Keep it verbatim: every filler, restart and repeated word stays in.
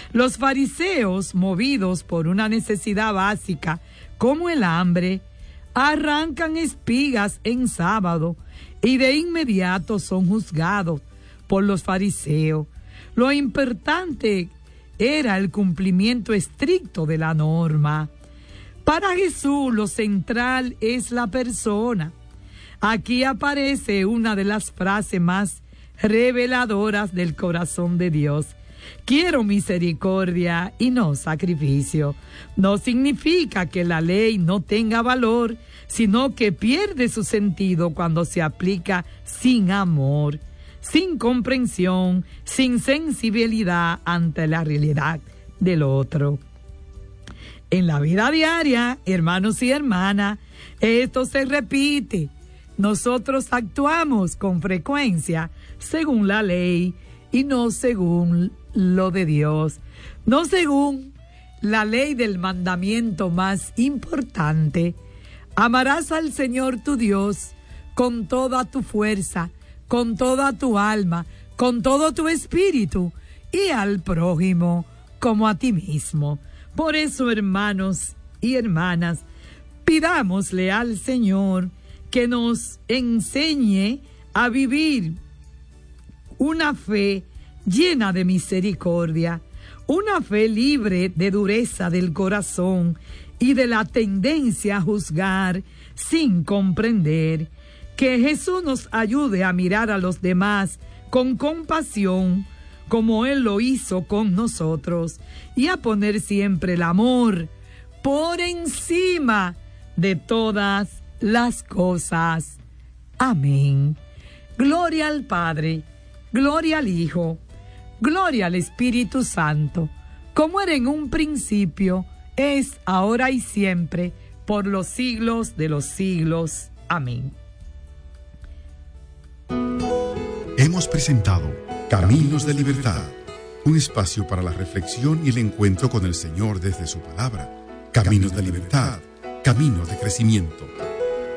Los fariseos, movidos por una necesidad básica como el hambre, arrancan espigas en sábado y de inmediato son juzgados por los fariseos. Lo importante era el cumplimiento estricto de la norma. Para Jesús lo central es la persona. Aquí aparece una de las frases más reveladoras del corazón de Dios. Quiero misericordia y no sacrificio. No significa que la ley no tenga valor, sino que pierde su sentido cuando se aplica sin amor, sin comprensión, sin sensibilidad ante la realidad del otro. En la vida diaria, hermanos y hermanas, esto se repite. Nosotros actuamos con frecuencia según la ley y no según lo de Dios, no según la ley del mandamiento más importante. Amarás al Señor tu Dios con toda tu fuerza, con toda tu alma, con todo tu espíritu y al prójimo como a ti mismo. Por eso, hermanos y hermanas, pidámosle al Señor que nos enseñe a vivir una fe llena de misericordia, una fe libre de dureza del corazón y de la tendencia a juzgar sin comprender. Que Jesús nos ayude a mirar a los demás con compasión, como Él lo hizo con nosotros, y a poner siempre el amor por encima de todas las cosas. Amén. Gloria al Padre, gloria al Hijo, gloria al Espíritu Santo, como era en un principio, es ahora y siempre, por los siglos de los siglos. Amén. Hemos presentado Caminos de Libertad, un espacio para la reflexión y el encuentro con el Señor desde su palabra. Caminos de Libertad, caminos de crecimiento.